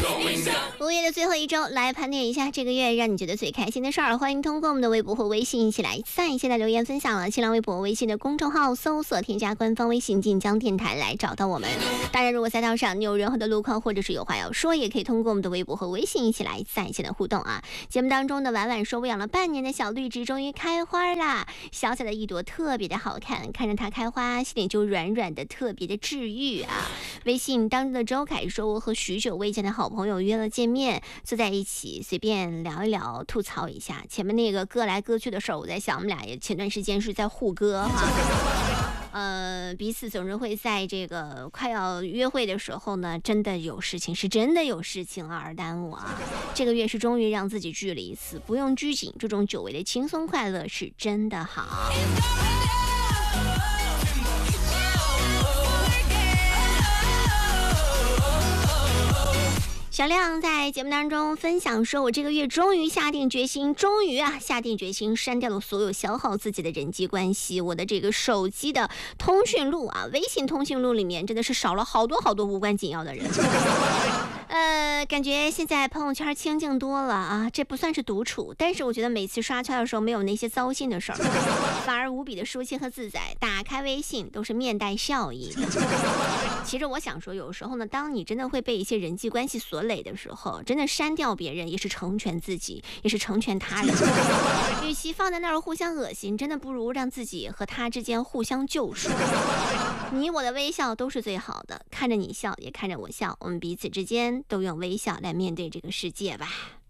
5月的最后一周，来盘点一下这个月让你觉得最开心的事儿。欢迎通过我们的微博或微信一起来在线的留言分享了。新浪微博、微信的公众号搜索添加官方微信晋江电台来找到我们。当然，如果赛道上你有任何的路况或者是有话要说，也可以通过我们的微博和微信一起来在线的互动啊。节目当中的婉婉说，我养了半年的小绿植终于开花啦，小小的一朵特别的好看，看着它开花，心里就软软的，特别的治愈啊。微信当中的周凯说，我和许久未见的好朋友约了见面，坐在一起随便聊一聊，吐槽一下前面那个割来割去的事儿。我在想，我们俩也前段时间是在互割哈。彼此总是会在这个快要约会的时候呢，真的有事情，是真的有事情而耽误啊。这个月是终于让自己聚了一次，不用拘谨，这种久违的轻松快乐是真的好。小亮在节目当中分享说，我这个月终于下定决心删掉了所有消耗自己的人际关系。我的这个手机的通讯录啊，微信通讯录里面真的是少了好多无关紧要的人。感觉现在朋友圈清静多了啊，这不算是独处，但是我觉得每次刷圈的时候没有那些糟心的事儿，反而无比的舒心和自在。打开微信都是面带笑意的。其实我想说，有时候呢，当你真的会被一些人际关系所累的时候，真的删掉别人也是成全自己，也是成全他人。与其放在那儿互相恶心，真的不如让自己和他之间互相救赎。你我的微笑都是最好的，看着你笑，也看着我笑，我们彼此之间都用微笑来面对这个世界吧。